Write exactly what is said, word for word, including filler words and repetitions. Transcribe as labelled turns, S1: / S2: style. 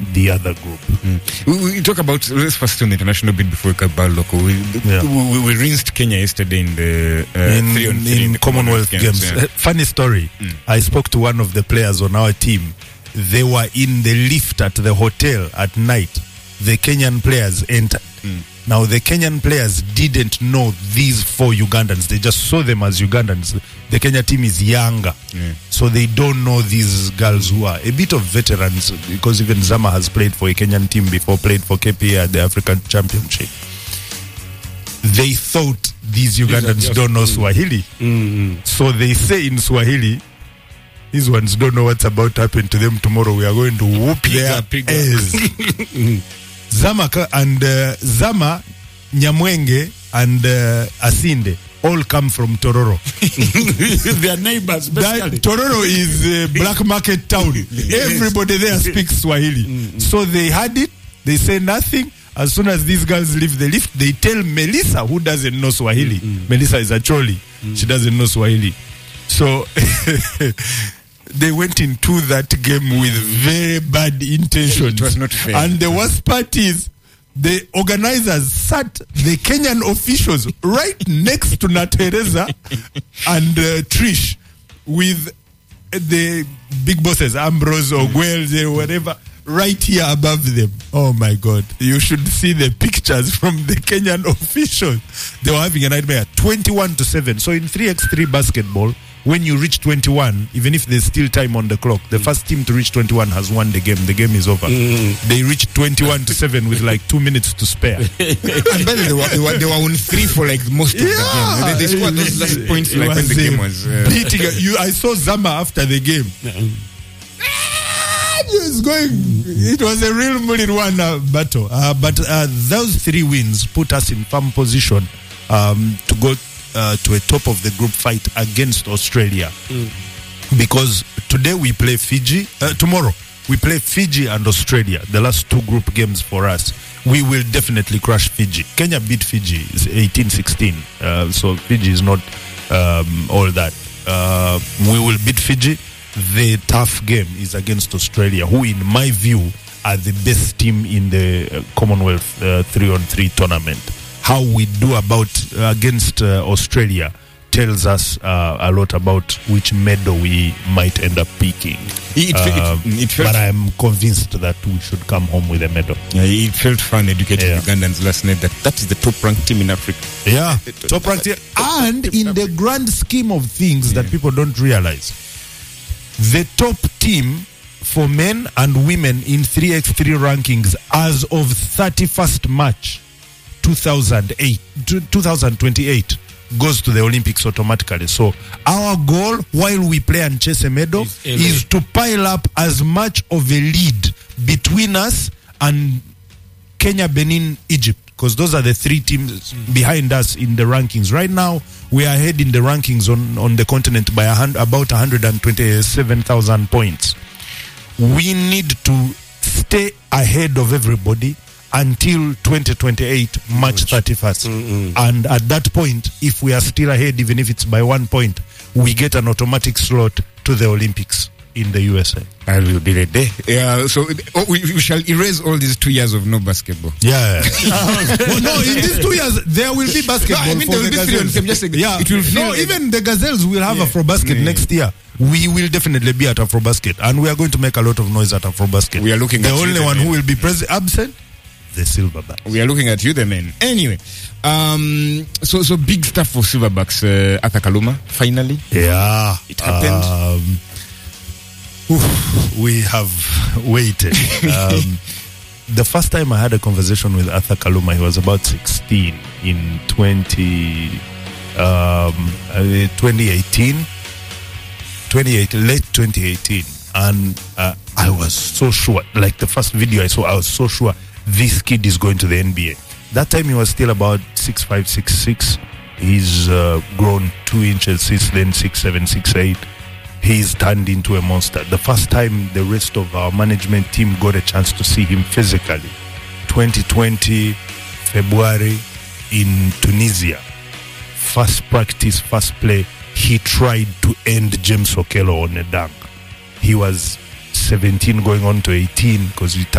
S1: the other group.
S2: Mm. We, we talk about, let's first on the international bit before we come back local. We, yeah. we, we, we rinsed Kenya yesterday in the uh,
S1: in,
S2: three on three
S1: in,
S2: in the
S1: Commonwealth, Commonwealth Games.
S2: Games. Yeah.
S1: Uh, funny story. Mm. I spoke to one of the players on our team. They were in the lift at the hotel at night. The Kenyan players entered. Mm. Now, the Kenyan players didn't know these four Ugandans. They just saw them as Ugandans. The Kenya team is younger. Mm. So they don't know these girls who are a bit of veterans, because even Zama has played for a Kenyan team before, played for K P A at the African Championship. They thought these Ugandans don't know Swahili. Mm-hmm. So they say in Swahili, these ones don't know what's about to happen to them tomorrow. We are going to whoop their ass. Zama and uh, Zama, Nyamwenge and uh, Asinde all come from Tororo.
S3: They are neighbors, basically.
S1: That, Tororo is a black market town. Yes. Everybody there speaks Swahili. Mm-hmm. So they had it. They say nothing. As soon as these girls leave the lift, they tell Melissa, who doesn't know Swahili. Mm-hmm. Melissa is a Choli. Mm-hmm. She doesn't know Swahili. So they went into that game with very bad intentions.
S2: It was not fair.
S1: And the worst part is, the organizers sat the Kenyan officials right next to Natereza and uh, Trish, with the big bosses, Ambrose or Guels or whatever, right here above them. Oh my God. You should see the pictures from the Kenyan officials. They were having a nightmare. twenty-one to seven. So in three by three basketball, when you reach twenty-one, even if there's still time on the clock, the first team to reach twenty-one has won the game. The game is over. Mm. They reached twenty-one to seven with like two minutes to spare.
S2: And by the way, they were, they, were, they were on three for like most of yeah. the game. They, they scored those last points like when the game was uh,
S1: beating. You, I saw Zama after the game. It was going. It was a real Mulirwana battle. Uh, but uh, those three wins put us in firm position um, to go Uh, to a top of the group fight against Australia. Mm. Because today we play Fiji, uh, tomorrow we play Fiji and Australia, the last two group games for us. We will definitely crush Fiji. Kenya beat Fiji eighteen sixteen, uh, so Fiji is not um, all that. Uh, we will beat Fiji. The tough game is against Australia, who in my view are the best team in the uh, Commonwealth uh, three on three tournament. How we do about uh, against uh, Australia tells us uh, a lot about which medal we might end up picking. It, uh, it, it felt, but I'm convinced that we should come home with a medal.
S2: Yeah, it felt fun educating yeah. Ugandans last night that that is the top ranked team in Africa.
S1: Yeah, top ranked team. And in the grand scheme of things yeah. that people don't realize, the top team for men and women in three by three rankings as of thirty-first March two thousand eight, two thousand twenty-eight goes to the Olympics automatically. So our goal while we play and chase a medal is, is to pile up as much of a lead between us and Kenya, Benin, Egypt, because those are the three teams behind us in the rankings. Right now, we are ahead in the rankings on, on the continent by a hun- about one hundred twenty-seven thousand points. We need to stay ahead of everybody until twenty twenty-eight, March thirty-first. Mm-mm. And at that point, if we are still ahead, even if it's by one point, we get an automatic slot to the Olympics in the U S A.
S2: I will be there. Yeah, so oh, we, we shall erase all these two years of no basketball.
S1: Yeah. Well, no, in these two years, there will be basketball. No, I mean, for the Gazelles.
S2: Just like,
S1: yeah.
S2: It will
S1: no,
S2: like
S1: even the Gazelles will have yeah. Afrobasket yeah. next year. We will definitely be at Afrobasket, and we are going to make a lot of noise at Afrobasket.
S2: We are looking
S1: the
S2: at
S1: only
S2: you,
S1: one
S2: man.
S1: who will be present absent. The Silverbacks.
S2: We are looking at you, the men. Anyway, um, so so big stuff for Silverbacks. Uh, Arthur Kaluma, finally.
S1: Yeah,
S2: it happened.
S1: Um, oof, we have waited. um, the first time I had a conversation with Arthur Kaluma, he was about sixteen in twenty, um, uh, twenty eighteen, twenty eighteen, late twenty eighteen, and uh, I was so sure. Like the first video I saw, I was so sure this kid is going to the N B A. That time he was still about six five, six six. He's uh, grown two inches since then, six seven, six eight. He's turned into a monster. The first time the rest of our management team got a chance to see him physically, twenty twenty, February in Tunisia. First practice, first play, he tried to end James Okello on a dunk. He was seventeen going on to eighteen because we